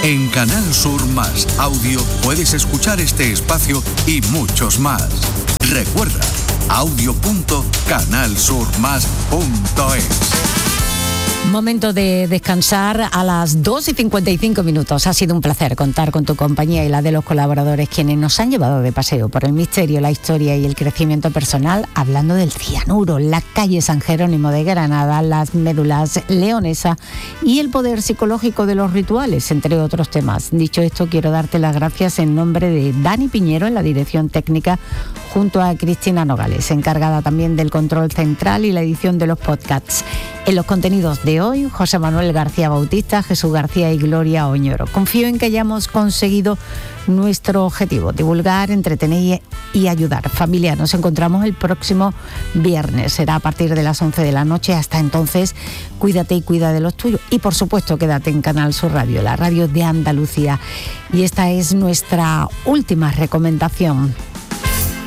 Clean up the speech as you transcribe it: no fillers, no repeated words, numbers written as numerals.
En Canal Sur Más Audio puedes escuchar este espacio y muchos más. Recuerda, audio.canalsurmas.es. Momento de descansar a las 2:55. Ha sido un placer contar con tu compañía y la de los colaboradores, quienes nos han llevado de paseo por el misterio, la historia y el crecimiento personal, hablando del cianuro, la calle San Jerónimo de Granada, las médulas leonesas y el poder psicológico de los rituales, entre otros temas. Dicho esto, quiero darte las gracias en nombre de Dani Piñero en la dirección técnica, junto a Cristina Nogales, encargada también del control central y la edición de los podcasts. En los contenidos de hoy, José Manuel García Bautista, Jesús García y Gloria Oñoro. Confío en que hayamos conseguido nuestro objetivo: divulgar, entretener y ayudar. Familia, nos encontramos el próximo viernes. Será a partir de las 11 de la noche. Hasta entonces, cuídate y cuida de los tuyos. Y por supuesto, quédate en Canal Sur Radio, la radio de Andalucía. Y esta es nuestra última recomendación.